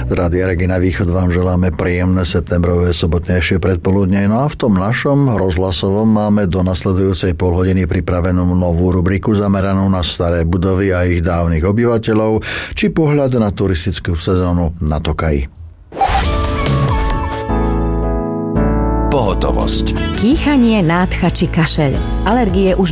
Z Rádia Regina Východ vám želáme príjemné septembrové sobotnejšie predpoludne. No a v tom našom rozhlasovom máme do nasledujúcej polhodiny pripravenú novú rubriku zameranú na staré budovy a ich dávnych obyvateľov, či pohľad na turistickú sezónu na Tokaji. Pohotovosť. Kýchanie, nádcha či kašeľ. Alergie už